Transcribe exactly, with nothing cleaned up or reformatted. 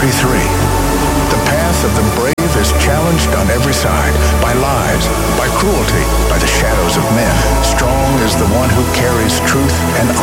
twenty-three. The path of the brave is challenged on every side by lies, by cruelty, by the shadows of men. Strong is the one who carries truth and